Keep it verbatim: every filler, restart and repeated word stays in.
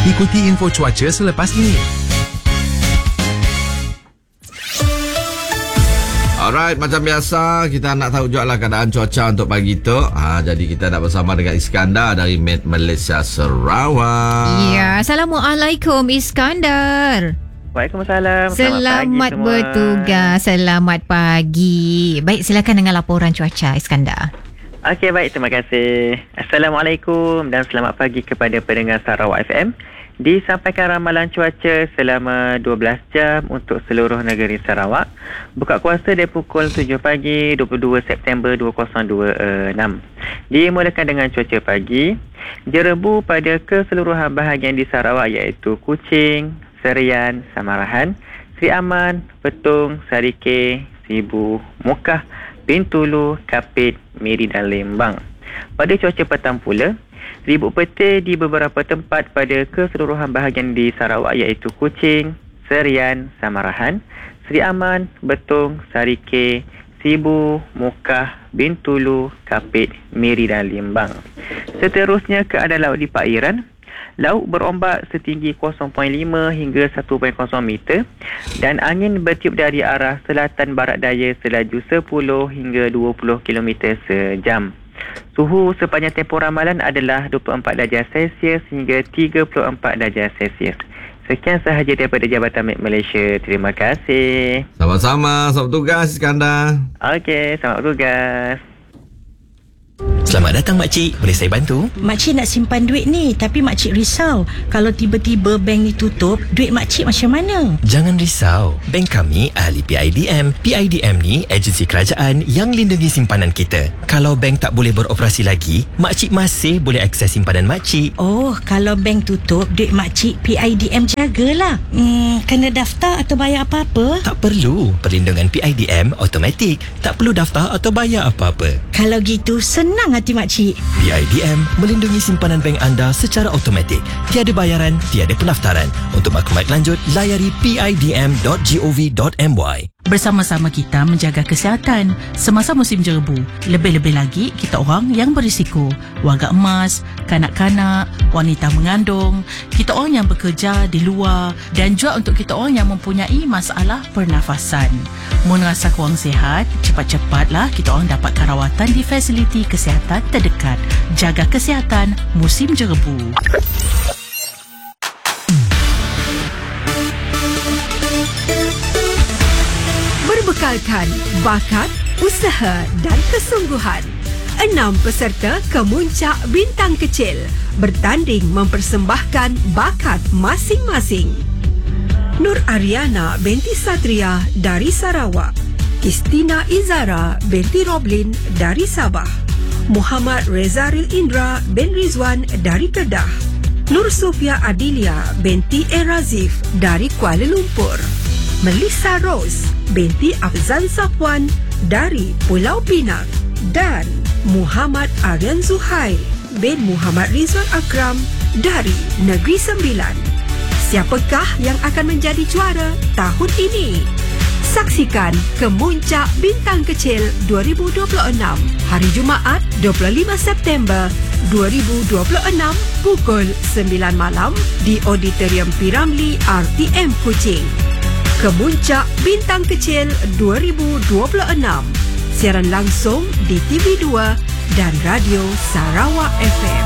Ikuti info cuaca selepas ini. Alright, macam biasa kita nak tahu juga lah keadaan cuaca untuk pagi tu. Ha, jadi kita nak bersama dengan Iskandar dari Met Malaysia Sarawak. Ya, Assalamualaikum Iskandar. Waalaikumsalam. Selamat, Selamat pagi bertugas. Selamat pagi. Baik, silakan dengan laporan cuaca Iskandar. Okey, baik, terima kasih. Assalamualaikum dan selamat pagi kepada pendengar Sarawak F M. Disampaikan ramalan cuaca selama dua belas jam untuk seluruh negeri Sarawak. Buka kuasa dari pukul tujuh pagi dua puluh dua September dua ribu dua puluh enam. Dimulakan dengan cuaca pagi. Jerebu pada keseluruhan bahagian di Sarawak iaitu Kuching, Serian, Samarahan, Seri Aman, Petung, Sarike, Sibu, Mukah, Bintulu, Kapit, Miri dan Lembang. Pada cuaca petang pula, ribut petir di beberapa tempat pada keseluruhan bahagian di Sarawak iaitu Kuching, Serian, Samarahan, Seri Aman, Betung, Sarike, Sibu, Mukah, Bintulu, Kapit, Miri dan Lembang. Seterusnya keadaan laut di Perairan. Laut berombak setinggi kosong perpuluhan lima hingga satu perpuluhan kosong meter dan angin bertiup dari arah selatan barat daya selaju sepuluh hingga dua puluh kilometer sejam. Suhu sepanjang tempoh ramalan adalah dua puluh empat darjah Celsius hingga tiga puluh empat darjah Celsius. Sekian sahaja daripada Jabatan Met Malaysia. Terima kasih. Sama-sama. Selamat bertugas Iskandar. Okey, selamat bertugas. Selamat datang makcik, boleh saya bantu? Makcik nak simpan duit ni, tapi makcik risau kalau tiba-tiba bank ni tutup, duit makcik macam mana? Jangan risau, bank kami ahli P I D M. P I D M ni agensi kerajaan yang lindungi simpanan kita. Kalau bank tak boleh beroperasi lagi, makcik masih boleh akses simpanan makcik. Oh, kalau bank tutup, duit makcik P I D M jagalah. Hmm, kena daftar atau bayar apa-apa? Tak perlu, perlindungan P I D M automatik. Tak perlu daftar atau bayar apa-apa. Kalau gitu, senang hati makcik. P I D M melindungi simpanan bank anda secara automatik. Tiada bayaran, tiada pendaftaran. Untuk maklumat lanjut, layari p i d m dot gov dot m y. Bersama-sama kita menjaga kesihatan semasa musim jerebu. Lebih-lebih lagi kita orang yang berisiko. Warga emas, kanak-kanak, wanita mengandung, kita orang yang bekerja di luar dan juga untuk kita orang yang mempunyai masalah pernafasan. Mun rasa kurang sihat, cepat-cepatlah kita orang dapatkan rawatan di fasiliti kesihatan terdekat. Jaga kesihatan musim jerebu. Berbekalkan bakat, usaha dan kesungguhan, enam peserta Kemuncak Bintang Kecil bertanding mempersembahkan bakat masing-masing. Nur Ariana binti Satria dari Sarawak, Istina Izara binti Roblin dari Sabah, Muhammad Rezaril Indra bin Rizwan dari Kedah, Nur Sofia Adilia binti Erazif dari Kuala Lumpur, Melissa Rose binti Afzan Safwan dari Pulau Pinang dan Muhammad Aryan Zuhair bin Muhammad Rizwan Akram dari Negeri Sembilan. Siapakah yang akan menjadi juara tahun ini? Saksikan Kemuncak Bintang Kecil dua ribu dua puluh enam hari Jumaat dua puluh lima September dua ribu dua puluh enam pukul sembilan malam di Auditorium P Ramlee R T M Kuching. Kemuncak Bintang Kecil dua ribu dua puluh enam. Siaran langsung di T V dua dan Radio Sarawak F M.